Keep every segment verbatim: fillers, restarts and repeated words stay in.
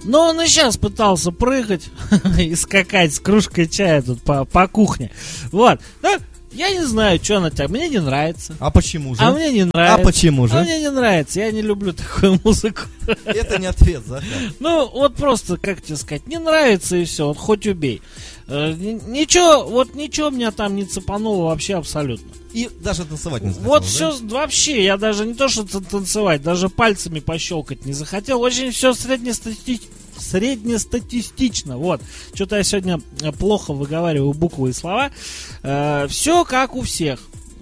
Но он и сейчас пытался прыгать и скакать с кружкой чая тут по, по кухне. Вот. Да, я не знаю, что она тебя. Мне не нравится. А почему же? А мне не нравится. А почему же? А мне не нравится. Я не люблю такую музыку. Это не ответ, Захар. Ну, вот просто, как тебе сказать, не нравится и все. Вот хоть убей. Ничего, вот ничего меня там не цепануло вообще абсолютно. И даже танцевать не захотел, Вот да? все вообще, я даже не то что танцевать, даже пальцами пощелкать не захотел. Очень все среднестатистично. Среднестатистично, вот. Что-то я сегодня плохо выговариваю буквы и слова. Э, все как у всех.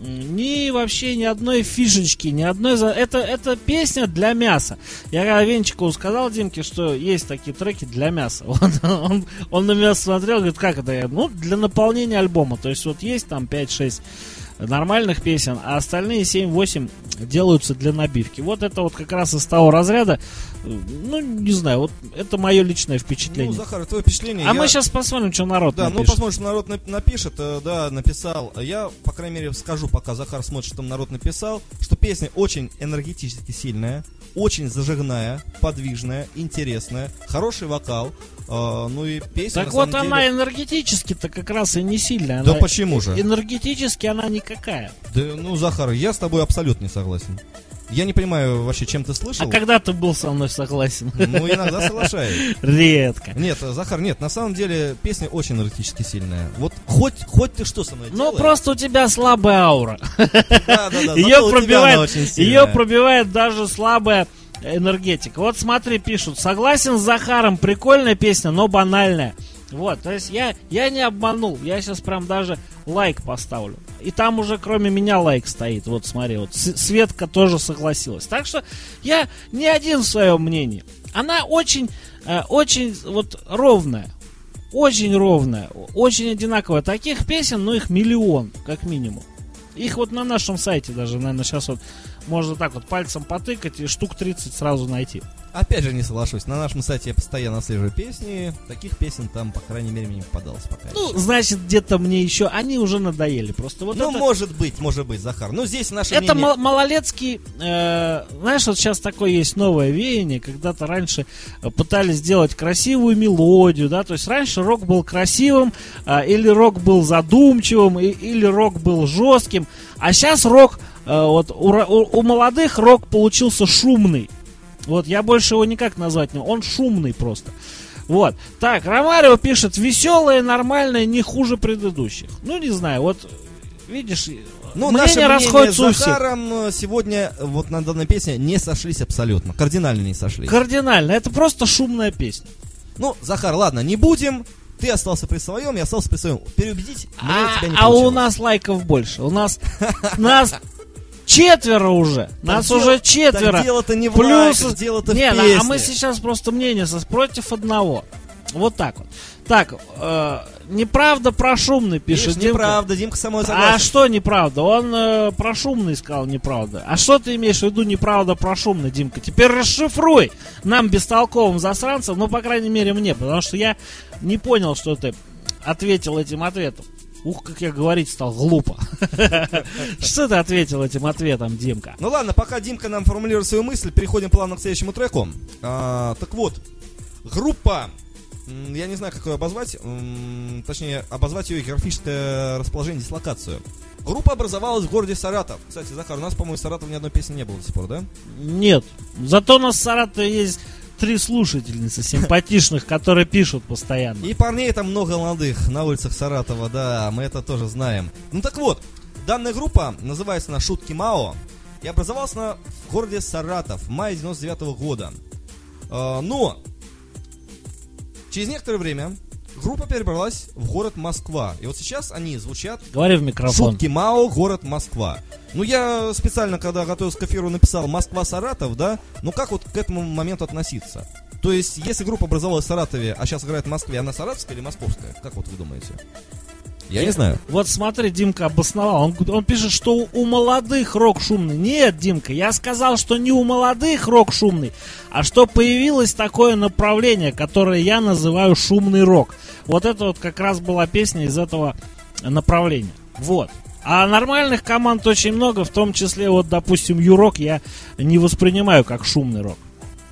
Ни вообще ни одной фишечки, ни одной... За... Это, это песня для мяса. Я когда Венчикову сказал, Димке, что есть такие треки для мяса. Он, он, он на меня смотрел, говорит, как это? Я, ну, для наполнения альбома. То есть вот есть там пять-шесть нормальных песен, а остальные семь-восемь делаются для набивки. Вот это вот как раз из того разряда, ну, не знаю, вот это мое личное впечатление. Ну, Захар, твое впечатление. А я... мы сейчас посмотрим, что народ да, напишет. ну посмотрим, что народ напишет. Да, написал. Я, по крайней мере, скажу, пока Захар смотрит, что там народ написал, что песня очень энергетически сильная, очень зажигная, подвижная, интересная, хороший вокал. Uh, ну и песня, так на вот самом она деле... энергетически-то как раз и не сильная. Да она... почему же? Энергетически она никакая. Да, ну, Захар, я с тобой абсолютно не согласен. Я не понимаю вообще, чем ты слышал. А когда ты был со мной согласен? Ну, иногда соглашаюсь. Редко. Нет, Захар, нет, на самом деле песня очень энергетически сильная. Вот хоть, хоть ты что со мной ну, делаешь. Ну, просто у тебя слабая аура. Да, да, да. Ее пробивает, ее пробивает даже слабая энергетика. Вот смотри, пишут: согласен с Захаром, прикольная песня, но банальная. Вот, то есть я, я не обманул. Я сейчас прям даже лайк поставлю. И там уже кроме меня лайк стоит. Вот смотри, вот Светка тоже согласилась. Так что я не один в своем мнении. Она очень, э, очень вот ровная. Очень ровная. Очень одинаковая. Таких песен, ну их миллион, как минимум. Их вот на нашем сайте даже, наверное, сейчас вот можно так вот пальцем потыкать и штук тридцать сразу найти. Опять же не соглашусь. На нашем сайте я постоянно отслеживаю песни. Таких песен там, по крайней мере, мне не попадалось пока. Ну, еще. Значит, где-то мне еще... Они уже надоели. Просто вот ну, это... может быть, может быть, Захар. Ну, здесь наше Это мнение... мал- малолетский... Э, знаешь, вот сейчас такое есть новое веяние. Когда-то раньше пытались сделать красивую мелодию, да. То есть раньше рок был красивым, э, или рок был задумчивым, и, или рок был жестким. А сейчас рок... Э, вот у, у, у молодых рок получился шумный. Вот, я больше его никак назвать не могу. Он шумный просто. Вот. Так, Ромарио пишет: веселая, нормальная, не хуже предыдущих. Ну, не знаю, вот, видишь, ну, мнения расходятся у всех. С Захаром сегодня вот на данной песне не сошлись абсолютно. Кардинально не сошлись. Кардинально. Это просто шумная песня. Ну, Захар, ладно, не будем. Ты остался при своем, я остался при своем. Переубедить меня А, тебя не а получилось. у нас лайков больше. У нас... Нас... Четверо уже. Нас так уже дело, четверо. Так дело-то не в Плюс... лайках, дело-то в не, песне. а мы сейчас просто мнение со... против одного. Вот так вот. Так, э, неправда про шумный, пишет Видишь, Димка. неправда, Димка со мной согласен. А что неправда? Он э, про шумный сказал неправда. А что ты имеешь в виду неправда про шумный, Димка? Теперь расшифруй нам, бестолковым засранцам, ну, по крайней мере, мне, потому что я не понял, что ты ответил этим ответом. Ух, как я говорить стал глупо. Что ты ответил этим ответом, Димка? Ну ладно, пока Димка нам формулирует свою мысль, переходим плавно к следующему треку. А, так вот, группа, я не знаю, как ее обозвать, точнее, обозвать ее географическое расположение, дислокацию. Группа образовалась в городе Саратов. Кстати, Захар, у нас, по-моему, в Саратове ни одной песни не было до сих пор, да? Нет. Зато у нас в Саратове есть три слушательницы симпатичных, которые пишут постоянно. И парней там много молодых на улицах Саратова, да, мы это тоже знаем. Ну так вот, данная группа называется она «Шутки Мао» и образовалась она в городе Саратов в мае девяносто девятого года. А, но через некоторое время группа перебралась в город Москва. И вот сейчас они звучат... Говори в микрофон. «Шутки Мао», город Москва. Ну, я специально, когда готовился к эфиру, написал «Москва-Саратов», да? Ну, как вот к этому моменту относиться? То есть, если группа образовалась в Саратове, а сейчас играет в Москве, она саратовская или московская? Как вот вы думаете? Я не знаю. Вот смотри, Димка обосновал. Он, он пишет, что у молодых рок шумный. Нет, Димка, я сказал, что не у молодых рок шумный, а что появилось такое направление, которое я называю шумный рок. Вот это вот как раз была песня из этого направления. Вот. А нормальных команд очень много, в том числе, вот, допустим, Юрок я не воспринимаю как шумный рок.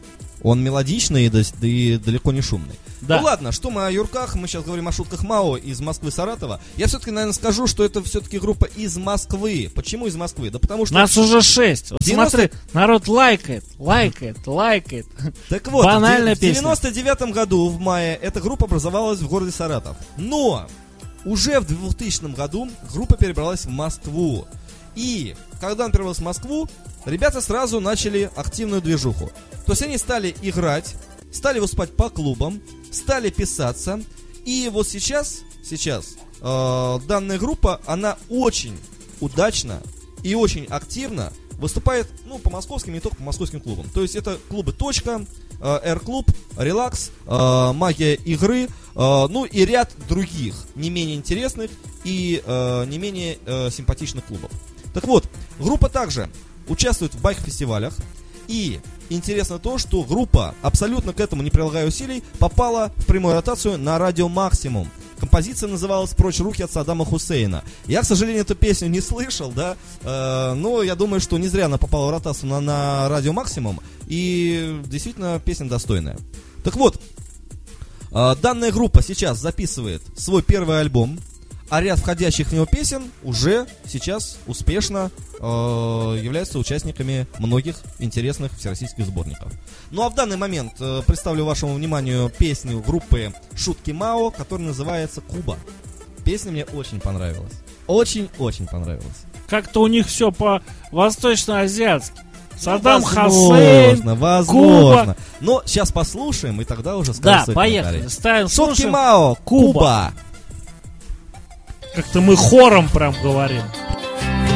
Он мелодичный и, да, и далеко не шумный. Да. Ну ладно, что мы о Юрках, мы сейчас говорим о шутках МАО из Москвы, Саратова. Я все-таки, наверное, скажу, что это все-таки группа из Москвы. Почему из Москвы? Да потому что... Нас уже шесть. Вот девяносто... смотри, народ лайкает, лайкает, лайкает. Так вот, банальная в песня. девяносто девятом году в мае эта группа образовалась в городе Саратов. Но уже в двухтысячном году группа перебралась в Москву. И когда она перебралась в Москву, ребята сразу начали активную движуху. То есть они стали играть, стали выступать по клубам, стали писаться. И вот сейчас, сейчас э, данная группа, она очень удачно и очень активно выступает, ну, по московским, не только по московским клубам. То есть это клубы «Точка», э, «Р-клуб», «Релакс», э, «Магия игры», э, ну и ряд других не менее интересных и э, не менее э, симпатичных клубов. Так вот, группа также участвует в байк-фестивалях. И интересно то, что группа, абсолютно к этому не прилагая усилий, попала в прямую ротацию на радио «Максимум». Композиция называлась «Прочь руки от Саддама Хусейна». Я, к сожалению, эту песню не слышал, да, э, но я думаю, что не зря она попала в ротацию на, на радио «Максимум». И действительно, песня достойная. Так вот, э, данная группа сейчас записывает свой первый альбом. А ряд входящих в него песен уже сейчас успешно э, являются участниками многих интересных всероссийских сборников. Ну а в данный момент э, представлю вашему вниманию песню группы «Шутки МАО», которая называется «Куба». Песня мне очень понравилась. Очень-очень понравилась. Как-то у них все по-восточно-азиатски. Саддам ну, Хусейн, возможно, возможно. Куба. Но сейчас послушаем, и тогда уже скажем. Да, поехали. Ставим, «Шутки слушаем. МАО», «Куба». Как-то мы хором прям говорим.